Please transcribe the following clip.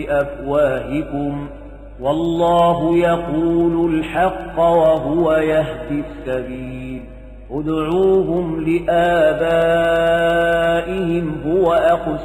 بأفواهكم والله يقول الحق وهو يهدي السبيل ادعوهم لآبائهم هو أقسم